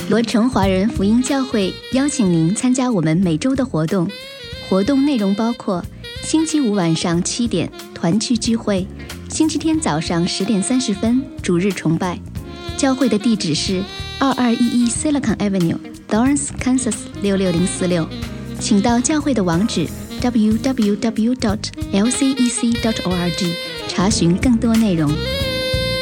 罗城华人福音教会邀请您参加我们每周的活动。活动内容包括星期五晚上7点团区聚会，星期天早上10点30分主日崇拜。教会的地址是2211 Silicon Avenue，Lawrence, Kansas 66046。请到教会的网址 www.lcec.org 查询更多内容。